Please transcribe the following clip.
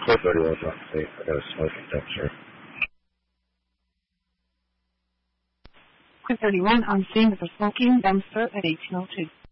431's not safe. I got a smoking dumpster. 431 on scene of a smoking dumpster at 1802.